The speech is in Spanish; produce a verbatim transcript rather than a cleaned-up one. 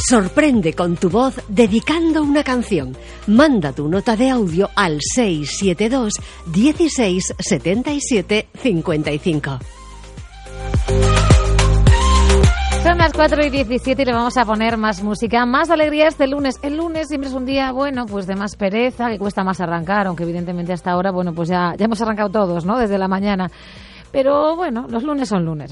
Sorprende con tu voz dedicando una canción. Manda tu nota de audio al seis siete dos, dieciséis, setenta y siete, cincuenta y cinco. Son las cuatro y diecisiete y le vamos a poner más música, más alegría este lunes. El lunes siempre es un día, bueno, pues de más pereza, que cuesta más arrancar, aunque evidentemente hasta ahora, bueno, pues ya, ya hemos arrancado todos, ¿no? Desde la mañana. Pero bueno, los lunes son lunes.